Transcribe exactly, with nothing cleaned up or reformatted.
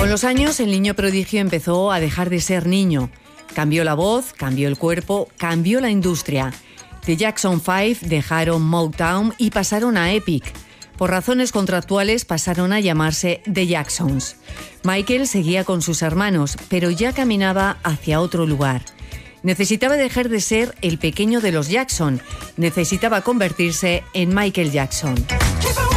Con los años, el niño prodigio empezó a dejar de ser niño. Cambió la voz, cambió el cuerpo, cambió la industria. The Jackson Five dejaron Motown y pasaron a Epic. Por razones contractuales pasaron a llamarse The Jacksons. Michael seguía con sus hermanos, pero ya caminaba hacia otro lugar. Necesitaba dejar de ser el pequeño de los Jackson. Necesitaba convertirse en Michael Jackson.